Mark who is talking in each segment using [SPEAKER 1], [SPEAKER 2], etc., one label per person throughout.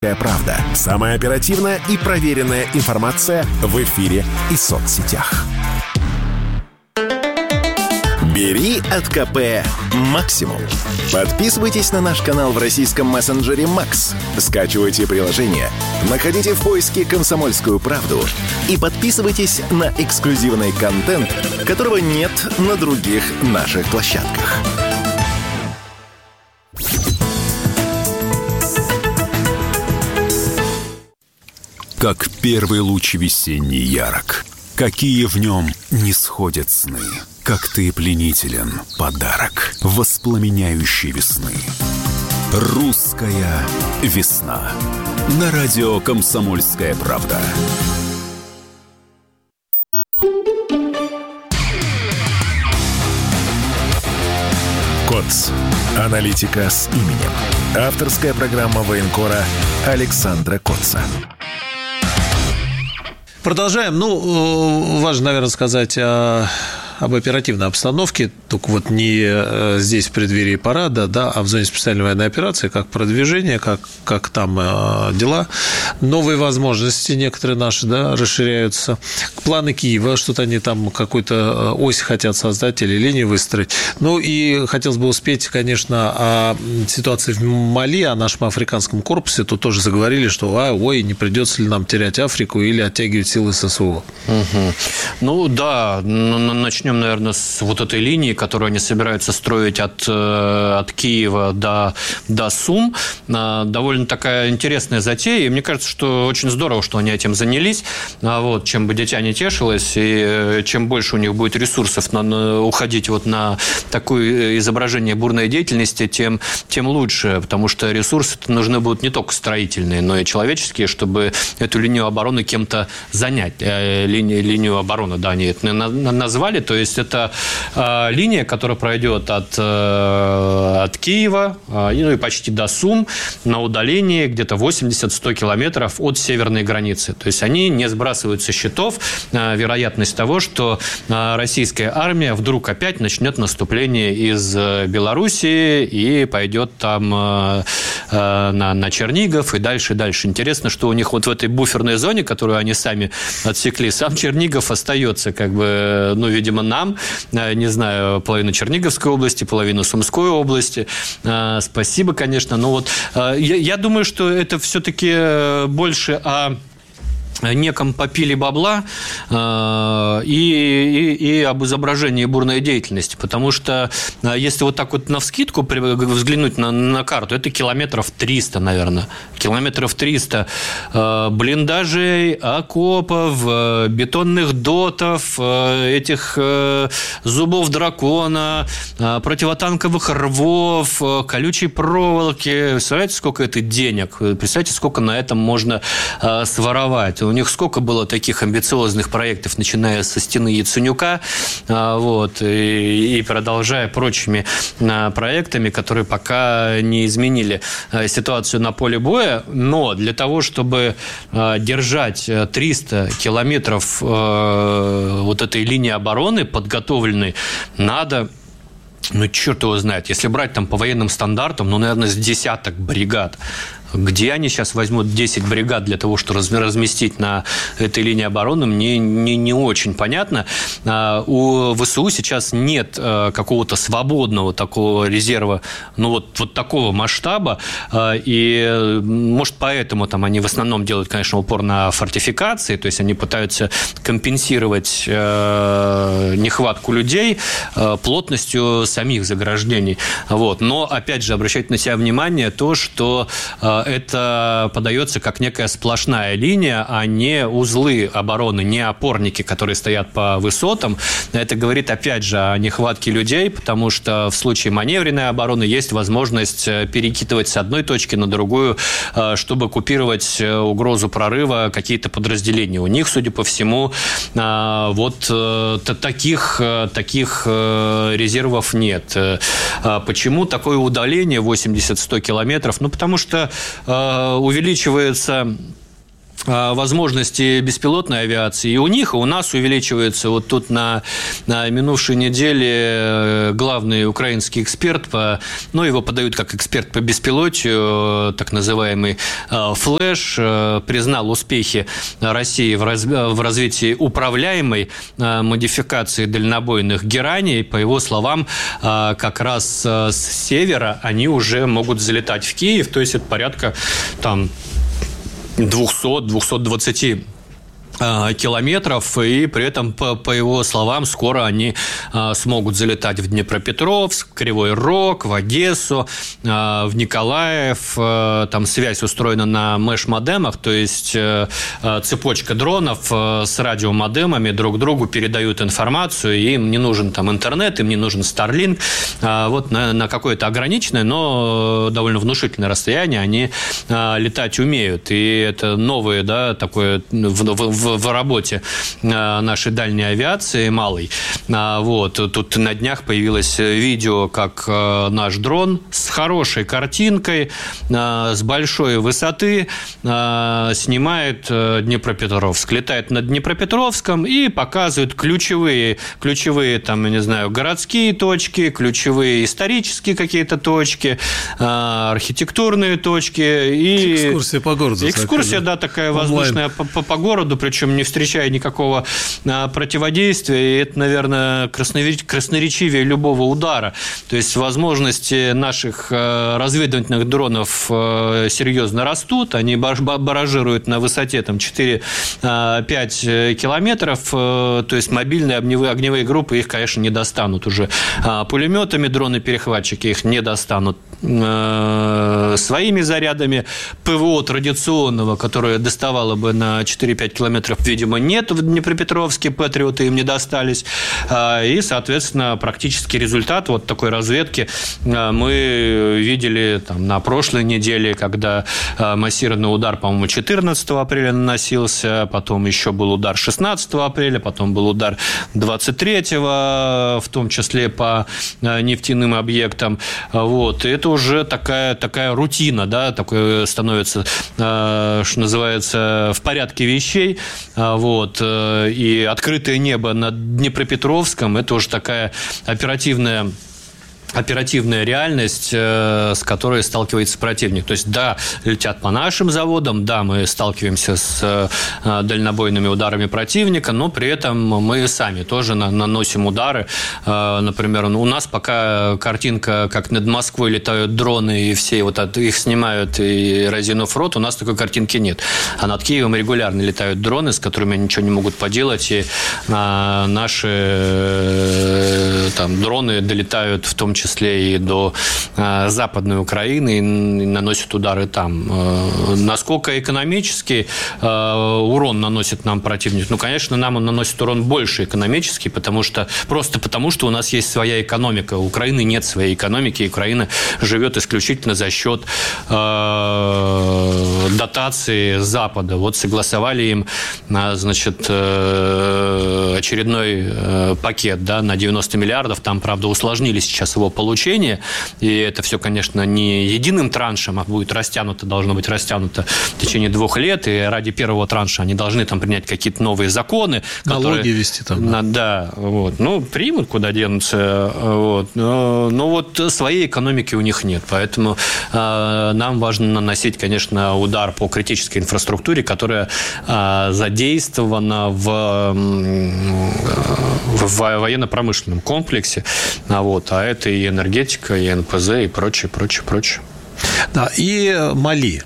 [SPEAKER 1] Правда. Самая оперативная и проверенная информация в эфире и соцсетях. Бери от КП максимум. Подписывайтесь на наш канал в российском мессенджере Макс. Скачивайте приложение, находите в поиске «Комсомольскую правду» и подписывайтесь на эксклюзивный контент, которого нет на других наших площадках. Как первый луч весенний ярок, какие в нем не сходят сны. Как ты пленителен, подарок воспламеняющей весны. Русская весна. На радио «Комсомольская правда». КОЦ. Аналитика с именем. Авторская программа военкора Александра Коца.
[SPEAKER 2] Продолжаем. Важно, наверное, сказать об оперативной обстановке, только вот не здесь в преддверии парада, да, а в зоне специальной военной операции, как продвижение, как там дела. Новые возможности некоторые наши, да, расширяются. Планы Киева, что-то они там какую-то ось хотят создать или линию выстроить. И хотелось бы успеть, конечно, о ситуации в Мали, о нашем африканском корпусе. Тут тоже заговорили, что не придется ли нам терять Африку или оттягивать силы ССО.
[SPEAKER 3] Да, начнем, наверное, с вот этой линии, которую они собираются строить от Киева до Сум. Довольно такая интересная затея, и мне кажется, что очень здорово, что они этим занялись. Чем бы дитя не тешилось, и чем больше у них будет ресурсов уходить на такое изображение бурной деятельности, тем лучше, потому что ресурсы нужны будут не только строительные, но и человеческие, чтобы эту линию обороны кем-то занять. Линию обороны, да, они это назвали, то есть это линия, которая пройдет от Киева и почти до Сум на удалении где-то 80-100 километров от северной границы. То есть они не сбрасывают со счетов вероятность того, что российская армия вдруг опять начнет наступление из Белоруссии и пойдет там на Чернигов и дальше. Интересно, что у них вот в этой буферной зоне, которую они сами отсекли, сам Чернигов остается видимо, нам, не знаю, половину Черниговской области, половину Сумской области. Спасибо, конечно. Но я думаю, что это все-таки больше о неком попиле бабла и об изображении бурной деятельности. Потому что если вот так вот навскидку взглянуть на карту, это километров 300, наверное. Километров 300 блиндажей, окопов, бетонных дотов, этих зубов дракона, противотанковых рвов, колючей проволоки. Представляете, сколько это денег? Представляете, сколько на этом можно своровать? У них сколько было таких амбициозных проектов, начиная со стены Яценюка, и продолжая прочими проектами, которые пока не изменили ситуацию на поле боя. Но для того, чтобы держать 300 километров вот этой линии обороны подготовленной, надо... черт его знает. Если брать там по военным стандартам, наверное, с десяток бригад. Где они сейчас возьмут 10 бригад для того, чтобы разместить на этой линии обороны, мне не очень понятно. У ВСУ сейчас нет какого-то свободного такого резерва, такого масштаба, и, может, поэтому там они в основном делают, конечно, упор на фортификации, то есть они пытаются компенсировать нехватку людей плотностью самих заграждений. Но, опять же, обращайте на себя внимание то, что это подается как некая сплошная линия, а не узлы обороны, не опорники, которые стоят по высотам. Это говорит, опять же, о нехватке людей, потому что в случае маневренной обороны есть возможность перекидывать с одной точки на другую, чтобы купировать угрозу прорыва какие-то подразделения. У них, судя по всему, таких резервов нет. Почему такое удаление 80-100 километров? Потому что увеличивается возможности беспилотной авиации и у них, и у нас увеличивается. Вот тут на минувшей неделе главный украинский эксперт его подают как эксперт по беспилотию, так называемый Флэш, признал успехи России в развитии управляемой модификации дальнобойных гераней. По его словам, как раз с севера они уже могут залетать в Киев, то есть это порядка 200-220 километров, и при этом, по его словам, скоро они смогут залетать в Днепропетровск, в Кривой Рог, в Одессу, в Николаев. Там связь устроена на меш-модемах, то есть цепочка дронов с радиомодемами друг другу передают информацию, и им не нужен там интернет, им не нужен Starlink. Вот на какое-то ограниченное, но довольно внушительное расстояние они летать умеют. И это новое, такое в работе нашей дальней авиации малой. Вот. Тут на днях появилось видео, как наш дрон с хорошей картинкой, с большой высоты снимает Днепропетровск. Летает над Днепропетровском и показывает ключевые там, я не знаю, городские точки, ключевые исторические какие-то точки, архитектурные точки. И
[SPEAKER 2] экскурсия по городу.
[SPEAKER 3] Экскурсия, такая воздушная по городу, причем не встречая никакого противодействия. И это, наверное, красноречивее любого удара. То есть возможности наших разведывательных дронов серьезно растут. Они баражируют на высоте 4-5 километров. То есть мобильные огневые группы их, конечно, не достанут уже. Пулеметами дроны-перехватчики их не достанут своими зарядами. ПВО традиционного, которое доставало бы на 4-5 километров, видимо, нет в Днепропетровске, патриоты им не достались. И, соответственно, практический результат вот такой разведки мы видели на прошлой неделе, когда массированный удар, по-моему, 14 апреля наносился, потом еще был удар 16 апреля, потом был удар 23-го, в том числе по нефтяным объектам. Вот. И это уже такая рутина, такое становится, что называется, в порядке вещей. Вот. И открытое небо над Днепропетровском – это уже такая оперативная реальность, с которой сталкивается противник. То есть, летят по нашим заводам, мы сталкиваемся с дальнобойными ударами противника, но при этом мы сами тоже наносим удары. Например, у нас пока картинка, как над Москвой летают дроны, и все их снимают, и разинув рот, у нас такой картинки нет. А над Киевом регулярно летают дроны, с которыми они ничего не могут поделать, и наши дроны долетают в том числе и до Западной Украины, и наносят удары там. Насколько экономический урон наносит нам противник? Конечно, нам он наносит урон больше экономический, потому что у нас есть своя экономика. У Украины нет своей экономики, и Украина живет исключительно за счет дотации Запада. Вот согласовали им, очередной пакет, на 90 миллиардов. Там, правда, усложнили сейчас его получение, и это все, конечно, не единым траншем, а должно быть растянуто в течение 2 лет, и ради первого транша они должны принять какие-то новые законы.
[SPEAKER 2] Налоги ввести там.
[SPEAKER 3] Примут, куда денутся. Но своей экономики у них нет, поэтому нам важно наносить, конечно, удар по критической инфраструктуре, которая задействована в военно-промышленном комплексе. А это и энергетика, и НПЗ, и прочее.
[SPEAKER 2] Да, и Мали,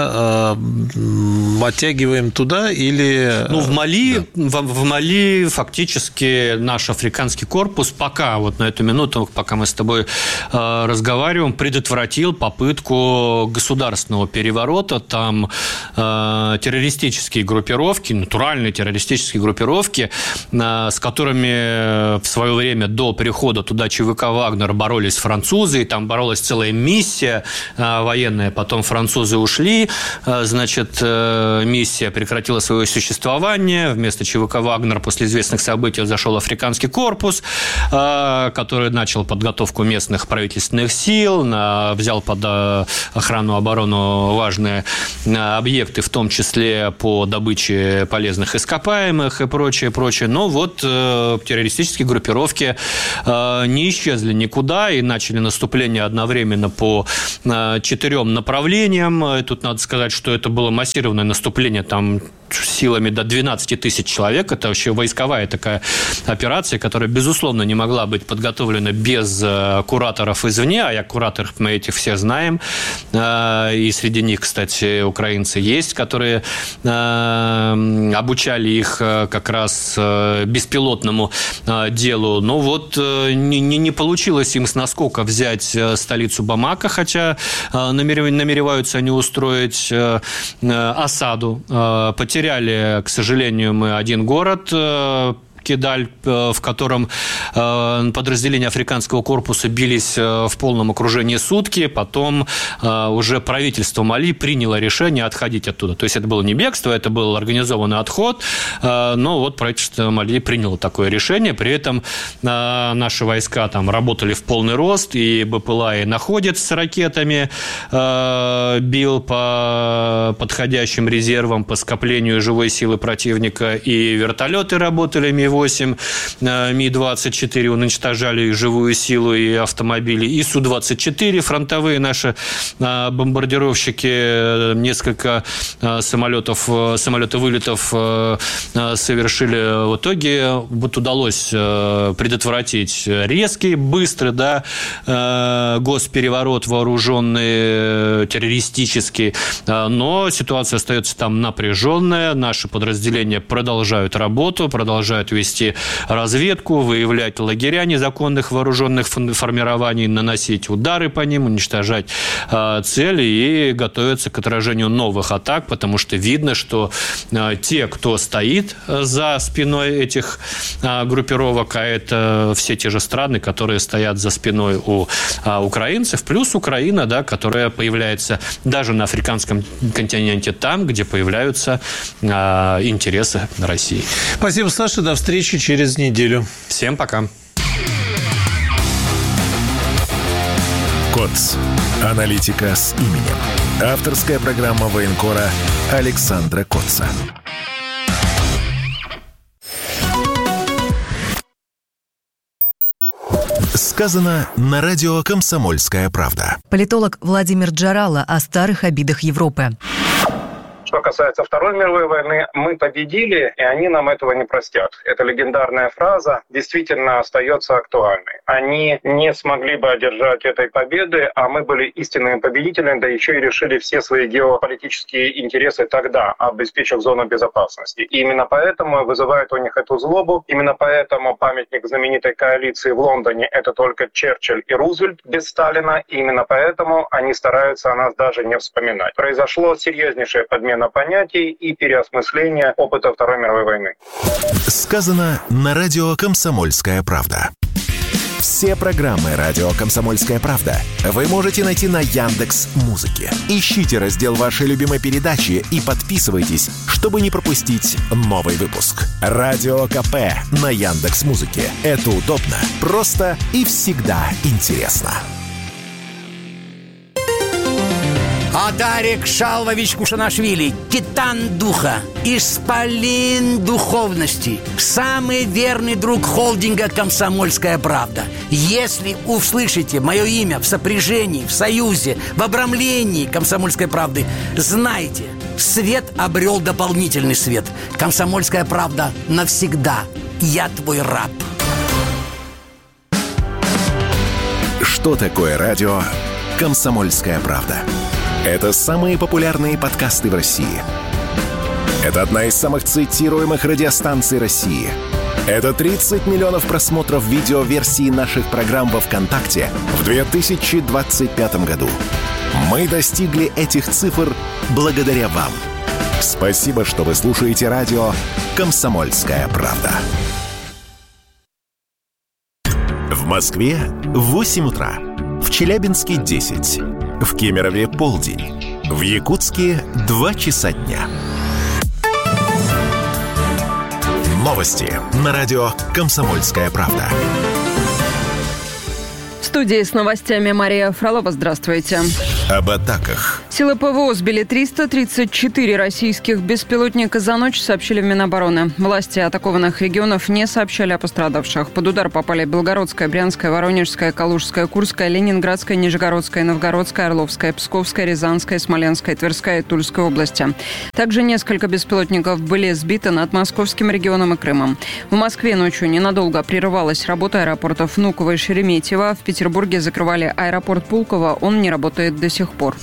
[SPEAKER 2] оттягиваем туда или...
[SPEAKER 3] В Мали фактически наш африканский корпус пока, на эту минуту, пока мы с тобой разговариваем, предотвратил попытку государственного переворота. Там террористические группировки, натуральные террористические группировки, с которыми в свое время до прихода туда ЧВК «Вагнер» боролись французы, и там боролась целая миссия военная. Потом французы ушли, значит, миссия прекратила свое существование. Вместо ЧВК «Вагнер» после известных событий зашел африканский корпус, который начал подготовку местных правительственных сил, взял под охрану, оборону важные объекты, в том числе по добыче полезных ископаемых и прочее. Но вот террористические группировки не исчезли никуда и начали наступление одновременно по 4 направлениям. Тут надо сказать, что это было массированное наступление, там силами до 12 тысяч человек. Это вообще войсковая такая операция, которая, безусловно, не могла быть подготовлена без кураторов извне, а кураторов мы этих все знаем. И среди них, кстати, украинцы есть, которые обучали их как раз беспилотному делу. Но вот не получилось им с наскока взять столицу Бамако, хотя намереваются они устроить осаду. Потеряли, к сожалению, мы один город, Кидаль, в котором подразделения африканского корпуса бились в полном окружении сутки. Потом уже правительство Мали приняло решение отходить оттуда. То есть это было не бегство, это был организованный отход. Но вот правительство Мали приняло такое решение. При этом наши войска там работали в полный рост, и БПЛА и находец с ракетами бил по подходящим резервам, по скоплению живой силы противника, и вертолеты работали, Ми-8, Ми-24 уничтожали живую силу и автомобили, и Су-24 фронтовые наши бомбардировщики, несколько самолетов-вылетов совершили. В итоге вот удалось предотвратить резкий, быстрый, госпереворот вооруженный, террористический, но ситуация остается там напряженная. Наши подразделения продолжают работу, продолжают вести разведку, выявлять лагеря незаконных вооруженных формирований, наносить удары по ним, уничтожать цели и готовиться к отражению новых атак, потому что видно, что те, кто стоит за спиной этих группировок, а это все те же страны, которые стоят за спиной у украинцев, плюс Украина, которая появляется даже на африканском континенте, там, где появляются интересы России.
[SPEAKER 2] Спасибо, Саша. До встречи через неделю.
[SPEAKER 3] Всем пока.
[SPEAKER 1] КОЦ. Аналитика с именем. Авторская программа военкора Александра Коца. Сказано на радио «Комсомольская правда».
[SPEAKER 4] Политолог Владимир Джарало о старых обидах Европы.
[SPEAKER 5] Что касается Второй мировой войны, мы победили, и они нам этого не простят. Эта легендарная фраза действительно остается актуальной. Они не смогли бы одержать этой победы, а мы были истинными победителями, да еще и решили все свои геополитические интересы тогда, обеспечив зону безопасности. И именно поэтому вызывает у них эту злобу, именно поэтому памятник знаменитой коалиции в Лондоне — это только Черчилль и Рузвельт без Сталина, и именно поэтому они стараются о нас даже не вспоминать. Произошло серьезнейшее подмена понятий и переосмысление опыта Второй мировой войны.
[SPEAKER 1] Сказано на радио «Комсомольская правда». Все программы радио «Комсомольская правда» вы можете найти на Яндекс.Музыке. Ищите раздел вашей любимой передачи и подписывайтесь, чтобы не пропустить новый выпуск. Радио КП на Яндекс.Музыке. Это удобно, просто и всегда интересно.
[SPEAKER 6] Одарик Шалвович Кушанашвили, титан духа, исполин духовности, самый верный друг холдинга «Комсомольская правда». Если услышите мое имя в сопряжении, в союзе, в обрамлении «Комсомольской правды», знайте, свет обрел дополнительный свет. «Комсомольская правда» навсегда. Я твой раб.
[SPEAKER 1] Что такое радио «Комсомольская правда»? Это самые популярные подкасты в России. Это одна из самых цитируемых радиостанций России. Это 30 миллионов просмотров видеоверсии наших программ во ВКонтакте в 2025 году. Мы достигли этих цифр благодаря вам. Спасибо, что вы слушаете радио «Комсомольская правда». В Москве 8 утра. В Челябинске 10. В Кемерове полдень. В Якутске 2 часа дня. Новости на радио «Комсомольская правда».
[SPEAKER 7] В студии с новостями Мария Фролова. Здравствуйте.
[SPEAKER 1] Об атаках.
[SPEAKER 7] Силы ПВО сбили 334 российских беспилотника за ночь, сообщили в Минобороны. Власти атакованных регионов не сообщали о пострадавших. Под удар попали Белгородская, Брянская, Воронежская, Калужская, Курская, Ленинградская, Нижегородская, Новгородская, Орловская, Псковская, Рязанская, Смоленская, Тверская и Тульская области. Также несколько беспилотников были сбиты над Московским регионом и Крымом. В Москве ночью ненадолго прерывалась работа аэропортов Внуково и Шереметьево. В Петербурге закрывали аэропорт Пулково. Он не работает до сих пор.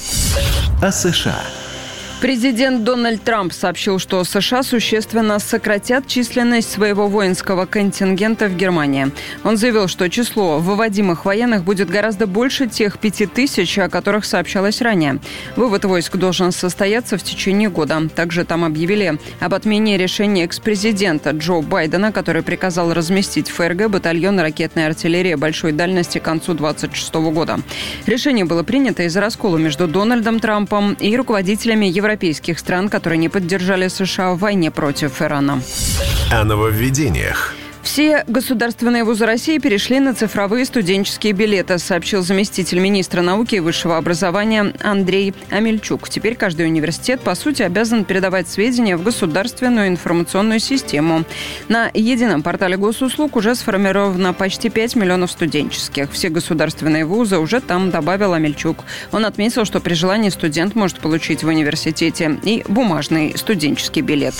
[SPEAKER 1] О США.
[SPEAKER 7] Президент Дональд Трамп сообщил, что США существенно сократят численность своего воинского контингента в Германии. Он заявил, что число выводимых военных будет гораздо больше тех 5000, о которых сообщалось ранее. Вывод войск должен состояться в течение года. Также там объявили об отмене решения экс-президента Джо Байдена, который приказал разместить в ФРГ батальон ракетной артиллерии большой дальности к концу 2026 года. Решение было принято из-за раскола между Дональдом Трампом и руководителями европейских стран, которые не поддержали США в войне против Ирана.
[SPEAKER 1] О нововведениях.
[SPEAKER 7] Все государственные вузы России перешли на цифровые студенческие билеты, сообщил заместитель министра науки и высшего образования Андрей Амельчук. Теперь каждый университет, по сути, обязан передавать сведения в государственную информационную систему. На едином портале госуслуг уже сформировано почти 5 миллионов студенческих. Все государственные вузы уже там, добавил Амельчук. Он отметил, что при желании студент может получить в университете и бумажный студенческий билет.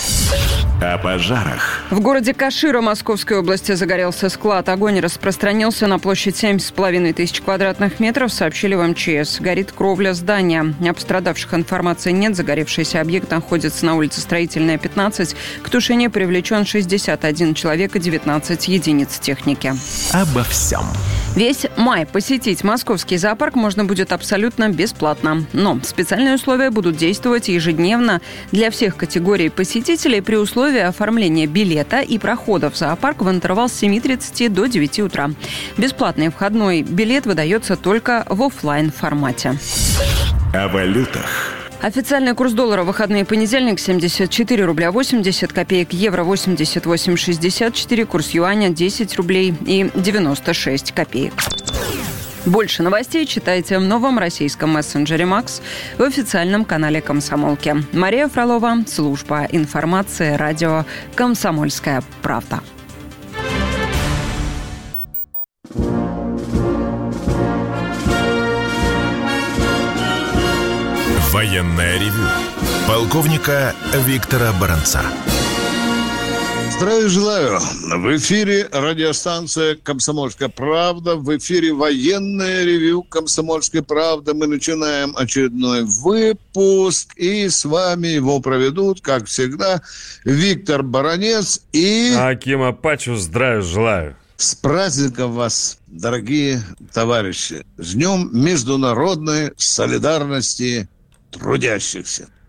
[SPEAKER 1] О пожарах.
[SPEAKER 7] В городе Кашира Московской области загорелся склад. Огонь распространился на площадь 7,5 тысяч квадратных метров, сообщили в МЧС. Горит кровля здания. О пострадавших информации нет. Загоревшийся объект находится на улице Строительная, 15. К тушению привлечен 61 человек и 19 единиц техники.
[SPEAKER 1] Обо всем.
[SPEAKER 7] Весь май посетить московский зоопарк можно будет абсолютно бесплатно. Но специальные условия будут действовать ежедневно для всех категорий посетителей при условии оформления билета и прохода в зоопарк в интервал с 7:30 до 9 утра. Бесплатный входной билет выдается только в офлайн формате.
[SPEAKER 1] О валютах.
[SPEAKER 7] Официальный курс доллара в выходные понедельник 74 рубля 80 копеек, евро 88,64, курс юаня 10 рублей и 96 копеек. Больше новостей читайте в новом российском мессенджере «Макс» в официальном канале «Комсомолки». Мария Фролова, служба информации, радио «Комсомольская правда».
[SPEAKER 1] Военное ревю полковника Виктора Баранца.
[SPEAKER 8] Здравия желаю. В эфире радиостанция «Комсомольская правда». В эфире военное ревю «Комсомольской правды». Мы начинаем очередной выпуск. И с вами его проведут, как всегда, Виктор Баранец и...
[SPEAKER 9] Аким Апачу, здравия желаю.
[SPEAKER 8] С праздником вас, дорогие товарищи. С Днем международной солидарности трудящихся.